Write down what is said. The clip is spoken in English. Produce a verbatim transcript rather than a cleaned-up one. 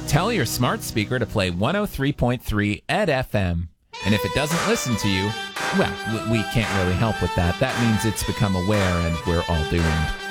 Tell your smart speaker to play one oh three point three Ed F M. And if it doesn't listen to you, well, we can't really help with that. That means it's become aware and we're all doomed.